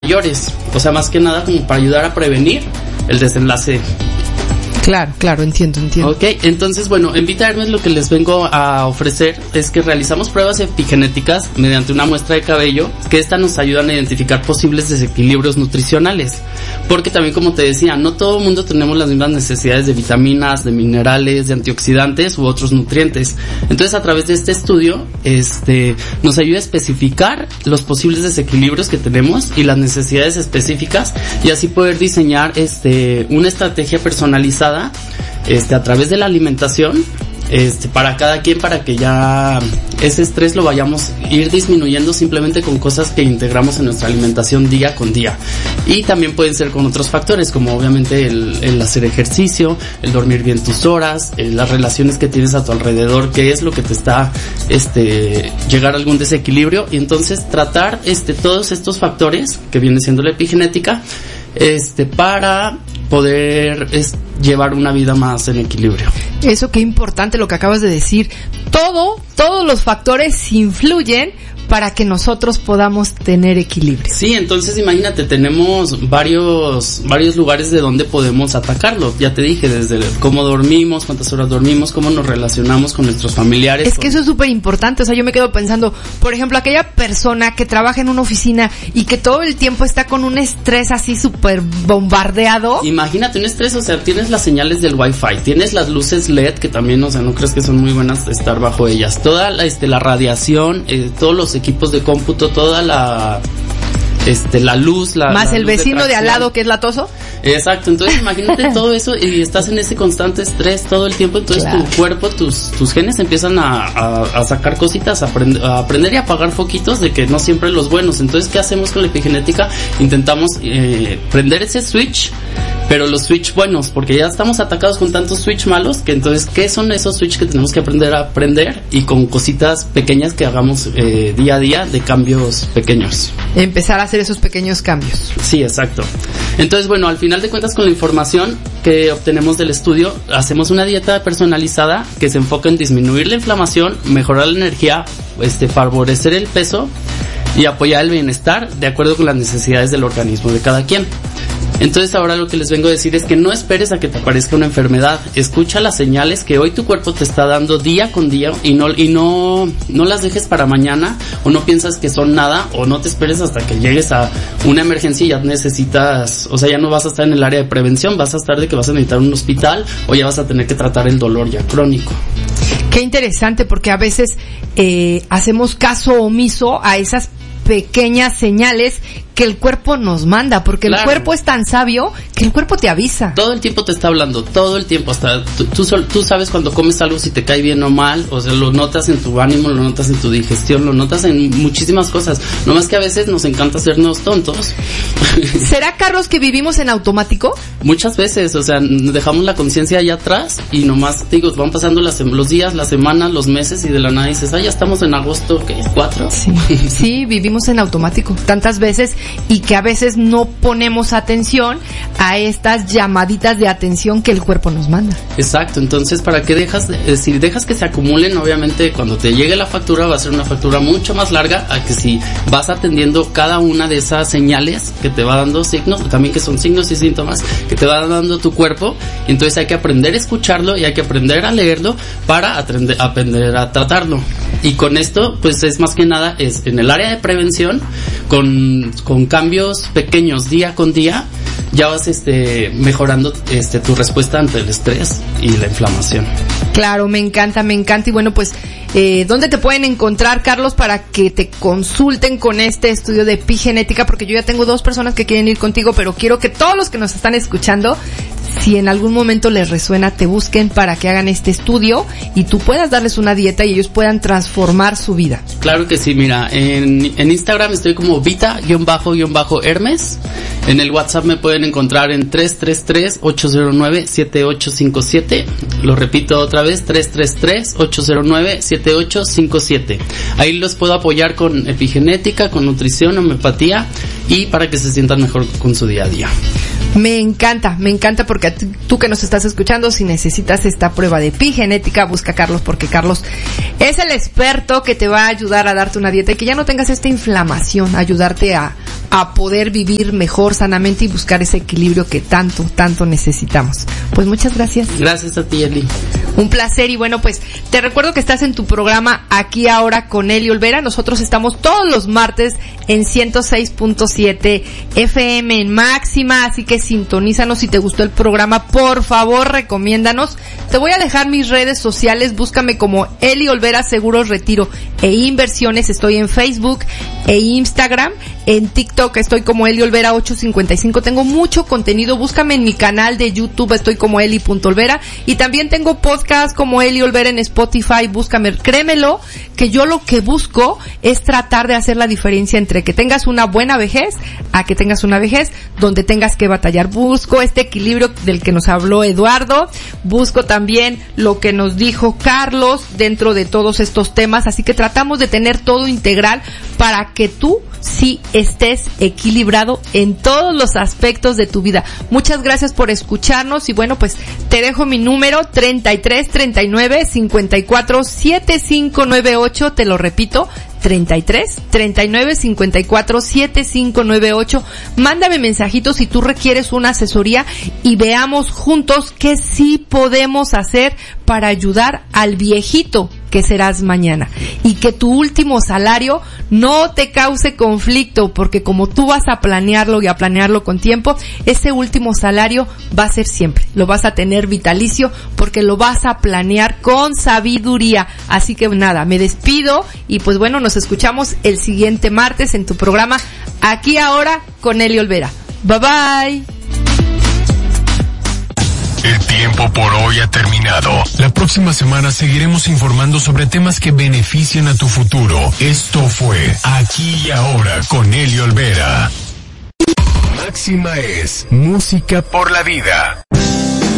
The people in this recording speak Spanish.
mayores. O sea, más que nada como para ayudar a prevenir el desenlace. Claro, entiendo. Ok, entonces bueno, en Vita Hermes lo que les vengo a ofrecer es que realizamos pruebas epigenéticas mediante una muestra de cabello, que estas nos ayudan a identificar posibles desequilibrios nutricionales, porque también, como te decía, no todo el mundo tenemos las mismas necesidades de vitaminas, de minerales, de antioxidantes u otros nutrientes. Entonces, a través de este estudio, nos ayuda a especificar los posibles desequilibrios que tenemos y las necesidades específicas, y así poder diseñar una estrategia personalizada a través de la alimentación para cada quien, para que ya ese estrés lo vayamos a ir disminuyendo simplemente con cosas que integramos en nuestra alimentación día con día. Y también pueden ser con otros factores, como obviamente el hacer ejercicio, el dormir bien tus horas, las relaciones que tienes a tu alrededor, qué es lo que te está llegar a algún desequilibrio, y entonces tratar todos estos factores que viene siendo la epigenética para poder llevar una vida más en equilibrio. Eso, qué importante lo que acabas de decir. Todos los factores influyen para que nosotros podamos tener equilibrio. Sí, entonces imagínate, tenemos varios lugares de donde podemos atacarlo. Ya te dije, desde cómo dormimos, cuántas horas dormimos, cómo nos relacionamos con nuestros familiares. Es que eso es súper importante. O sea, yo me quedo pensando, por ejemplo, aquella persona que trabaja en una oficina y que todo el tiempo está con un estrés así súper bombardeado. Imagínate un estrés, o sea, tienes las señales del Wi-Fi, tienes las luces LED, que también, o sea, no crees que son muy buenas estar bajo ellas. Toda la radiación, todos los equipos de cómputo, toda la luz, más la el luz vecino de al lado que es latoso. Exacto, entonces imagínate todo eso y estás en ese constante estrés todo el tiempo, entonces claro, tu cuerpo, tus genes empiezan a sacar cositas, a aprender y a apagar foquitos de que no siempre los buenos. Entonces, ¿qué hacemos con la epigenética? Intentamos prender ese switch, pero los switch buenos, porque ya estamos atacados con tantos switch malos, que entonces, ¿qué son esos switch que tenemos que aprender a aprender? Y con cositas pequeñas que hagamos día a día, de cambios pequeños. Empezar a hacer esos pequeños cambios. Sí, exacto. Entonces, bueno, al final de cuentas, con la información que obtenemos del estudio, hacemos una dieta personalizada que se enfoca en disminuir la inflamación, mejorar la energía, favorecer el peso y apoyar el bienestar de acuerdo con las necesidades del organismo de cada quien. Entonces, ahora lo que les vengo a decir es que no esperes a que te aparezca una enfermedad. Escucha las señales que hoy tu cuerpo te está dando día con día y no las dejes para mañana, o no piensas que son nada, o no te esperes hasta que llegues a una emergencia y ya necesitas, o sea, ya no vas a estar en el área de prevención, vas a estar de que vas a necesitar un hospital o ya vas a tener que tratar el dolor ya crónico. Qué interesante, porque a veces hacemos caso omiso a esas pequeñas señales que el cuerpo nos manda, porque claro, el cuerpo es tan sabio que el cuerpo te avisa. Todo el tiempo te está hablando, todo el tiempo, hasta tú sabes cuando comes algo si te cae bien o mal, o sea, lo notas en tu ánimo, lo notas en tu digestión, lo notas en muchísimas cosas, nomás que a veces nos encanta hacernos tontos. ¿Será, Carlos, que vivimos en automático? Muchas veces, o sea, dejamos la conciencia allá atrás y nomás, digo, van pasando los días, las semanas, los meses, y de la nada dices, ya estamos en agosto, ¿qué? ¿4? Sí, vivimos en automático tantas veces, y que a veces no ponemos atención a estas llamaditas de atención que el cuerpo nos manda. Exacto, entonces, ¿para qué si dejas que se acumulen? Obviamente, cuando te llegue la factura va a ser una factura mucho más larga a que si vas atendiendo cada una de esas señales que te va dando signos, también que son signos y síntomas que te va dando tu cuerpo. Entonces hay que aprender a escucharlo y hay que aprender a leerlo para aprender a tratarlo. Y con esto, pues es más que nada, es en el área de prevención, con cambios pequeños día con día, ya vas mejorando tu respuesta ante el estrés y la inflamación. Claro, me encanta. Y bueno, pues, ¿dónde te pueden encontrar, Carlos, para que te consulten con este estudio de epigenética? Porque yo ya tengo 2 personas que quieren ir contigo, pero quiero que todos los que nos están escuchando, si en algún momento les resuena, te busquen para que hagan este estudio y tú puedas darles una dieta y ellos puedan transformar su vida. Claro que sí, mira, en Instagram estoy como Vita_Hermes. En el WhatsApp me pueden encontrar en 333-809-7857. Lo repito otra vez, 333-809-7857. Ahí los puedo apoyar con epigenética, con nutrición, homeopatía, y para que se sientan mejor con su día a día. Me encanta porque tú que nos estás escuchando, si necesitas esta prueba de epigenética, busca a Carlos, porque Carlos es el experto que te va a ayudar a darte una dieta y que ya no tengas esta inflamación, ayudarte a a poder vivir mejor, sanamente y buscar ese equilibrio que tanto necesitamos. Pues muchas gracias. Gracias a ti, Eli. Un placer. Y bueno, pues te recuerdo que estás en tu programa Aquí Ahora con Eli Olvera. Nosotros estamos todos los martes en 106.7 FM en máxima, así que sintonízanos. Si te gustó el programa, por favor, recomiéndanos. Te voy a dejar mis redes sociales, búscame como Eli Olvera Seguros, Retiro e Inversiones. Estoy en Facebook e Instagram, en TikTok estoy como Eli Olvera 855. Tengo mucho contenido, búscame en mi canal de YouTube, estoy como Eli.Olvera, y también tengo podcast como Eli Olvera en Spotify. Búscame, créemelo que yo lo que busco es tratar de hacer la diferencia entre que tengas una buena vejez a que tengas una vejez donde tengas que batallar. Busco este equilibrio del que nos habló Eduardo, busco también lo que nos dijo Carlos dentro de todos estos temas, así que tratamos de tener todo integral para que tú sí estés equilibrado en todos los aspectos de tu vida. Muchas gracias por escucharnos y bueno, pues te dejo mi número 33 39 54 7598, te lo repito, 33 39 54 7598. Mándame mensajitos si tú requieres una asesoría y veamos juntos qué sí podemos hacer para ayudar al viejito que serás mañana, y que tu último salario no te cause conflicto, porque como tú vas a planearlo y a planearlo con tiempo, ese último salario va a ser siempre, lo vas a tener vitalicio porque lo vas a planear con sabiduría. Así que nada, me despido y pues bueno, nos escuchamos el siguiente martes en tu programa Aquí Ahora con Eli Olvera. Bye bye. El tiempo por hoy ha terminado. La próxima semana seguiremos informando sobre temas que benefician a tu futuro. Esto fue Aquí y Ahora con Eli Olvera. Máxima es música por la vida.